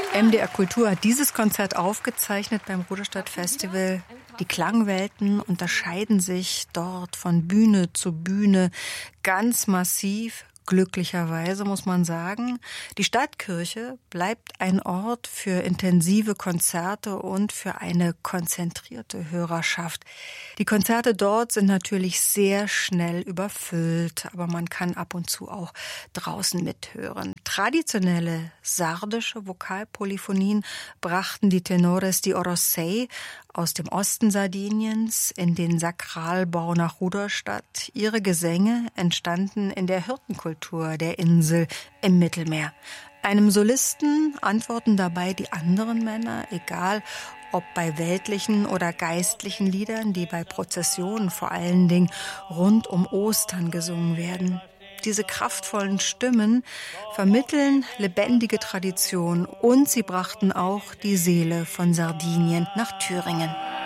MDR Kultur hat dieses Konzert aufgezeichnet beim Ruderstadt Festival. Die Klangwelten unterscheiden sich dort von Bühne zu Bühne ganz massiv. Glücklicherweise muss man sagen, die Stadtkirche bleibt ein Ort für intensive Konzerte und für eine konzentrierte Hörerschaft. Die Konzerte dort sind natürlich sehr schnell überfüllt, aber man kann ab und zu auch draußen mithören. Traditionelle sardische Vokalpolyphonien brachten die Tenores di Orossei aus dem Osten Sardiniens in den Sakralbau nach Ruderstadt. Ihre Gesänge entstanden in der Hirtenkultur der Insel im Mittelmeer. Einem Solisten antworten dabei die anderen Männer, egal ob bei weltlichen oder geistlichen Liedern, die bei Prozessionen vor allen Dingen rund um Ostern gesungen werden. Diese kraftvollen Stimmen vermitteln lebendige Tradition und sie brachten auch die Seele von Sardinien nach Thüringen.